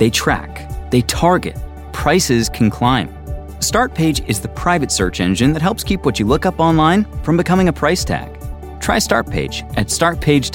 They track, they target, prices can climb. Startpage is the private search engine that helps keep what you look up online from becoming a price tag. Try Startpage at startpage.com.